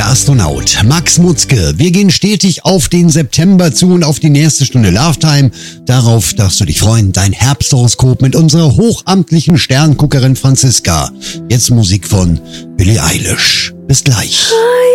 Astronaut Max Mutzke. Wir gehen stetig auf den September zu und auf die nächste Stunde Love Time. Darauf darfst du dich freuen. Dein Herbsthoroskop mit unserer hochamtlichen Sternguckerin Franziska. Jetzt Musik von Billie Eilish. Bis gleich.